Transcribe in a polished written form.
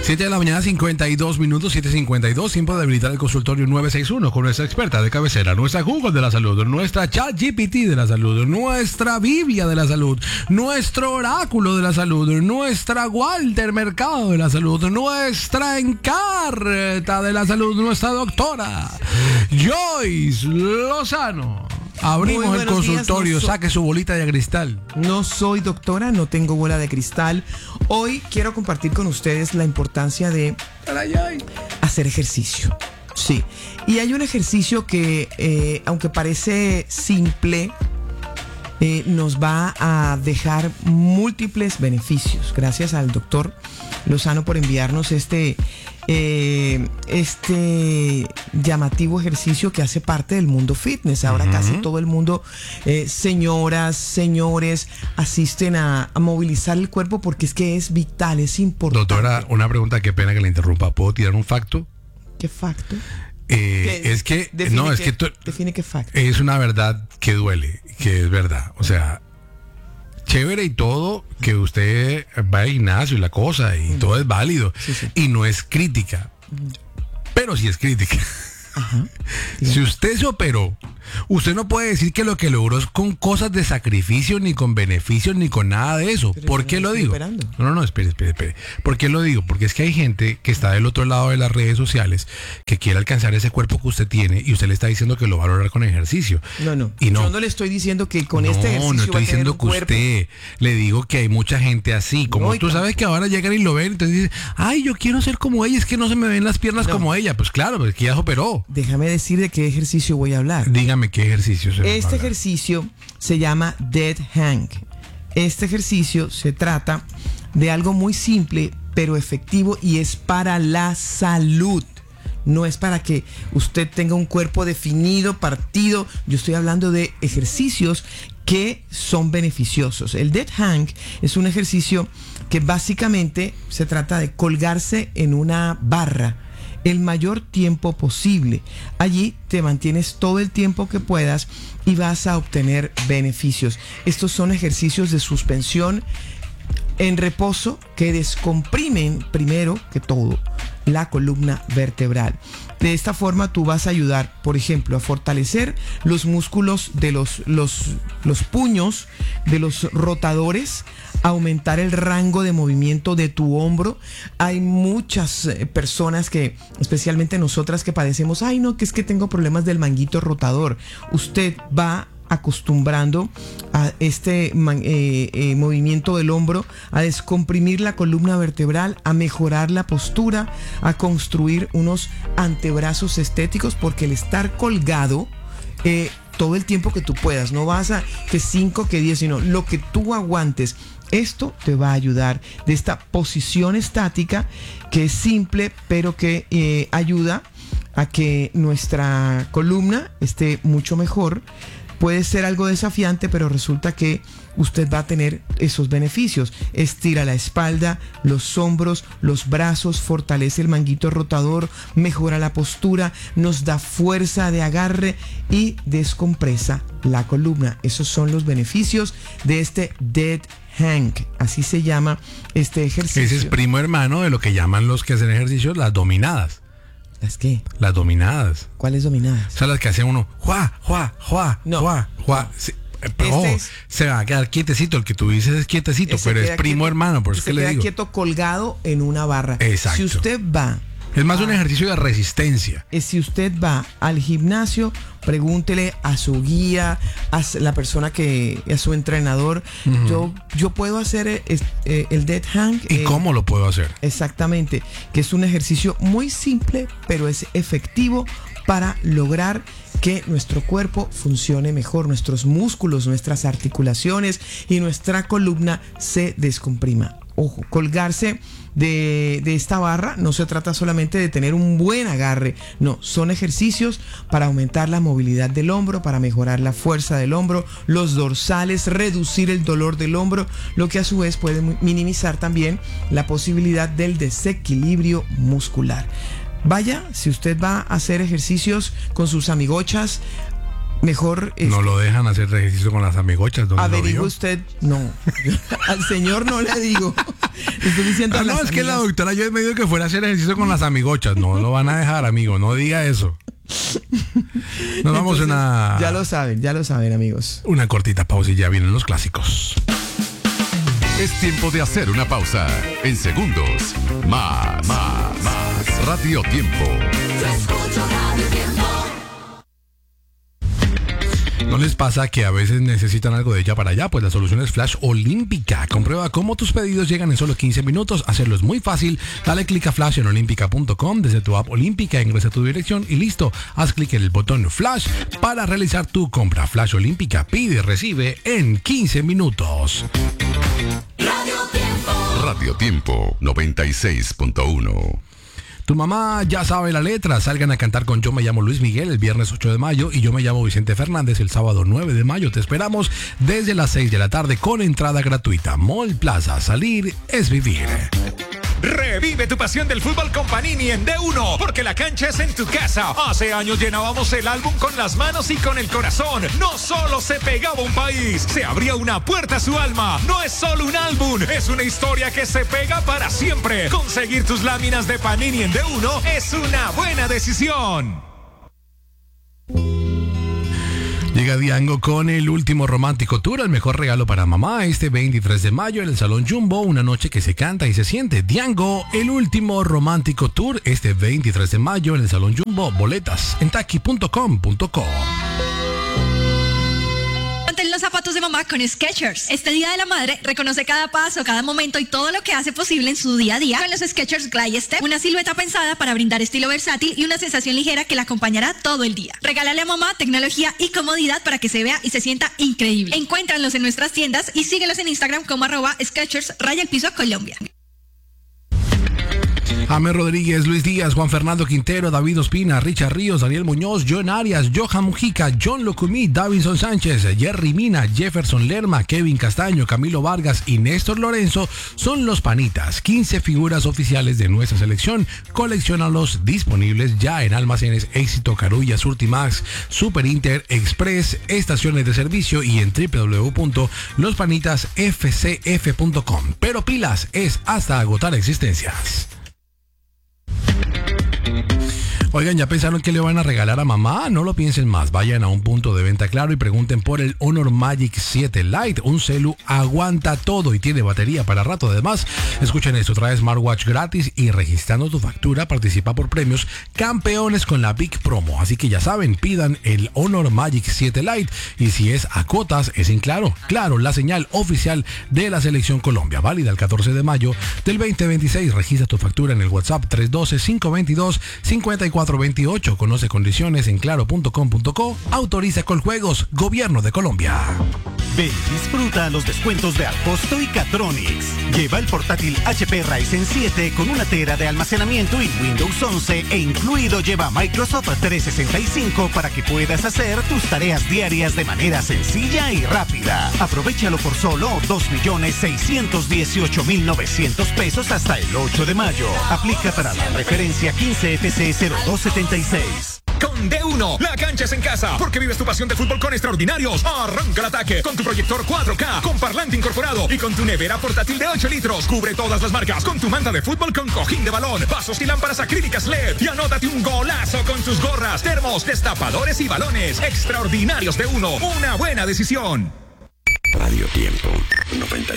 7 de la mañana, 52 minutos, 7:52, tiempo de habilitar el consultorio 961 con nuestra experta de cabecera, nuestra Google de la salud, nuestra ChatGPT de la salud, nuestra Biblia de la salud, nuestro oráculo de la salud, nuestra Walter Mercado de la salud, nuestra Encarta de la salud, nuestra doctora Joyce Lozano. Abrimos el consultorio, saque su bolita de cristal. No soy doctora, no tengo bola de cristal. Hoy quiero compartir con ustedes la importancia de hacer ejercicio. Sí, y hay un ejercicio que, aunque parece simple, nos va a dejar múltiples beneficios. Gracias al doctor Lozano por enviarnos este llamativo ejercicio que hace parte del mundo fitness. Ahora casi todo el mundo, señoras, señores, asisten a movilizar el cuerpo porque es que es vital, es importante. Doctora, una pregunta, qué pena que la interrumpa. ¿Puedo tirar un facto? ¿Qué facto? Define qué facto. Es una verdad que duele, que es verdad. O sea, chévere y todo, que usted va al gimnasio y la cosa, y todo es válido. Sí. Y no es crítica. Pero sí es crítica. Ajá. Si usted se operó, usted no puede decir que lo que logró es con cosas de sacrificio, ni con beneficios, ni con nada de eso. Pero ¿por qué lo digo? No, espere. ¿Por qué lo digo? Porque es que hay gente que está del otro lado de las redes sociales que quiere alcanzar ese cuerpo que usted tiene y usted le está diciendo que lo va a lograr con ejercicio. No. Yo no le estoy diciendo que con este ejercicio no estoy diciendo que cuerpo. Usted, le digo que hay mucha gente así, como tú sabes que ahora llegan y lo ven, entonces dicen, ay, yo quiero ser como ella, es que no se me ven las piernas como ella. Pues claro, porque ya se operó. Déjame decir de qué ejercicio voy a hablar. Dígame qué ejercicio se va a hablar. Este ejercicio se llama Dead Hang. Este ejercicio se trata de algo muy simple, pero efectivo, y es para la salud. No es para que usted tenga un cuerpo definido, partido. Yo estoy hablando de ejercicios que son beneficiosos. El Dead Hang es un ejercicio que básicamente se trata de colgarse en una barra el mayor tiempo posible. Allí te mantienes todo el tiempo que puedas y vas a obtener beneficios. Estos son ejercicios de suspensión en reposo que descomprimen, primero que todo, la columna vertebral. De esta forma tú vas a ayudar, por ejemplo, a fortalecer los músculos de los puños, de los rotadores, aumentar el rango de movimiento de tu hombro. Hay muchas personas que, especialmente nosotras, que padecemos, ay no, que es que tengo problemas del manguito rotador. Usted va acostumbrando a este movimiento del hombro, a descomprimir la columna vertebral, a mejorar la postura, a construir unos antebrazos estéticos, porque el estar colgado todo el tiempo que tú puedas, no vas a que 5, que 10, sino lo que tú aguantes. Esto te va a ayudar de esta posición estática que es simple, pero que ayuda a que nuestra columna esté mucho mejor. Puede ser algo desafiante, pero resulta que usted va a tener esos beneficios. Estira la espalda, los hombros, los brazos, fortalece el manguito rotador, mejora la postura, nos da fuerza de agarre y descompresa la columna. Esos son los beneficios de este Dead Hang, así se llama este ejercicio. Ese es primo hermano de lo que llaman los que hacen ejercicios las dominadas. ¿Las qué? Las dominadas. ¿Cuáles dominadas? O sea, las que hace uno, juá. Sí, pero se va a quedar quietecito. El que tú dices es quietecito, pero es primo hermano, por eso que le digo. Se queda quieto colgado en una barra. Exacto. Si usted va... Es más un ejercicio de resistencia. Si usted va al gimnasio, pregúntele a su guía, a la persona a su entrenador. Yo puedo hacer el Dead Hang. ¿Y cómo lo puedo hacer? Exactamente, que es un ejercicio muy simple, pero es efectivo para lograr que nuestro cuerpo funcione mejor, nuestros músculos, nuestras articulaciones y nuestra columna se descomprima. Ojo, colgarse de esta barra no se trata solamente de tener un buen agarre, no, son ejercicios para aumentar la movilidad del hombro, para mejorar la fuerza del hombro, los dorsales, reducir el dolor del hombro, lo que a su vez puede minimizar también la posibilidad del desequilibrio muscular. Vaya, si usted va a hacer ejercicios con sus amigochas, mejor... No lo dejan hacer ejercicio con las amigochas. Averigüe usted, no, al señor no le digo. Estoy diciendo no, es que la doctora yo me dijo que fuera a hacer ejercicio con las amigochas. No lo van a dejar, amigo. No diga eso. Nos vamos a una... Ya lo saben, amigos. Una cortita pausa y ya vienen los clásicos. Es tiempo de hacer una pausa. En segundos, más. Radio Tiempo. ¿No les pasa que a veces necesitan algo de ya para allá? Pues la solución es Flash Olímpica. Comprueba cómo tus pedidos llegan en solo 15 minutos. Hacerlo es muy fácil. Dale clic a Flash en olímpica.com desde tu app Olímpica, ingresa tu dirección y listo. Haz clic en el botón Flash para realizar tu compra. Flash Olímpica, pide y recibe en 15 minutos. Radio Tiempo 96.1. Tu mamá ya sabe la letra. Salgan a cantar con Yo me llamo Luis Miguel el viernes 8 de mayo y Yo me llamo Vicente Fernández el sábado 9 de mayo. Te esperamos desde las 6 de la tarde con entrada gratuita. Mall Plaza. Salir es vivir. Revive tu pasión del fútbol con Panini en D1, porque la cancha es en tu casa. Hace años llenábamos el álbum con las manos y con el corazón. No solo se pegaba un país, se abría una puerta a su alma. No es solo un álbum, es una historia que se pega para siempre. Conseguir tus láminas de Panini en D1 es una buena decisión. Llega Diango con el último romántico tour, el mejor regalo para mamá, este 23 de mayo en el Salón Jumbo, una noche que se canta y se siente. Diango, el último romántico tour, este 23 de mayo en el Salón Jumbo, boletas en taki.com.co. Ponte los zapatos de mamá con Skechers. Este Día de la Madre reconoce cada paso, cada momento y todo lo que hace posible en su día a día con los Skechers Glide Step, una silueta pensada para brindar estilo versátil y una sensación ligera que la acompañará todo el día. Regálale a mamá tecnología y comodidad para que se vea y se sienta increíble. Encuéntralos en nuestras tiendas y síguelos en Instagram como @Skechers_Colombia. James Rodríguez, Luis Díaz, Juan Fernando Quintero, David Ospina, Richard Ríos, Daniel Muñoz, John Arias, Johan Mujica, John Locumí, Davinson Sánchez, Jerry Mina, Jefferson Lerma, Kevin Castaño, Camilo Vargas y Néstor Lorenzo son los panitas. 15 figuras oficiales de nuestra selección. Colecciónalos, disponibles ya en almacenes Éxito, Carulla, Surtimax, Super Inter, Express, estaciones de servicio y en www.lospanitasfcf.com. Pero pilas, es hasta agotar existencias. Oigan, ¿ya pensaron que le van a regalar a mamá? No lo piensen más. Vayan a un punto de venta Claro y pregunten por el Honor Magic 7 Lite. Un celu aguanta todo y tiene batería para rato. Además, escuchen esto, trae smartwatch gratis y registrando tu factura participa por premios campeones con la Big Promo. Así que ya saben, pidan el Honor Magic 7 Lite y si es a cuotas, es en Claro. Claro, la señal oficial de la Selección Colombia. Válida el 14 de mayo del 2026. Registra tu factura en el WhatsApp 312-522-5428. Conoce condiciones en claro.com.co. Autoriza Coljuegos, Gobierno de Colombia. Ven, disfruta los descuentos de Alposto y Catronics. Lleva el portátil HP Ryzen 7 con una tera de almacenamiento y Windows 11 e incluido lleva Microsoft 365 para que puedas hacer tus tareas diarias de manera sencilla y rápida. Aprovechalo por solo 2.618.900 pesos hasta el 8 de mayo. Aplica para la referencia 15FC0276. Con D1, la cancha es en casa, porque vives tu pasión de fútbol con extraordinarios. Arranca el ataque con tu proyector 4K, con parlante incorporado y con tu nevera portátil de 8 litros. Cubre todas las marcas con tu manta de fútbol con cojín de balón, vasos y lámparas acrílicas LED. Y anótate un golazo con tus gorras, termos, destapadores y balones. Extraordinarios D1, una buena decisión. Radio Tiempo 90.